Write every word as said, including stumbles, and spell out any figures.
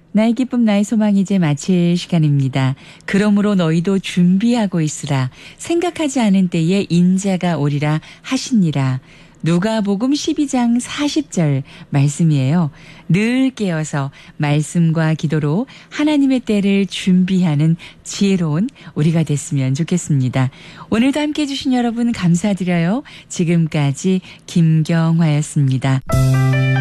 나의 기쁨 나의 소망 이제 마칠 시간입니다. 그러므로 너희도 준비하고 있으라. 생각하지 않은 때에 인자가 오리라 하시니라. 누가복음 십이 장 사십 절 말씀이에요. 늘 깨어서 말씀과 기도로 하나님의 때를 준비하는 지혜로운 우리가 됐으면 좋겠습니다. 오늘도 함께해 주신 여러분 감사드려요. 지금까지 김경화였습니다.